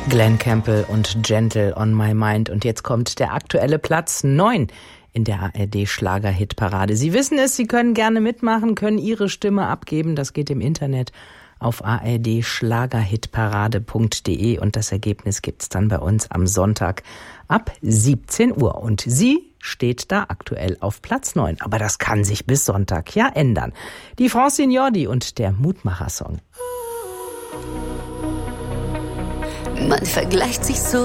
Glenn Campbell und Gentle on My Mind. Und jetzt kommt der aktuelle Platz 9 in der ARD-Schlager-Hitparade. Sie wissen es, Sie können gerne mitmachen, können Ihre Stimme abgeben. Das geht im Internet auf ardschlagerhitparade.de und das Ergebnis gibt's dann bei uns am Sonntag ab 17 Uhr. Und sie steht da aktuell auf Platz 9. Aber das kann sich bis Sonntag ja ändern. Die Francine Jordi und der Mutmacher-Song. Man vergleicht sich so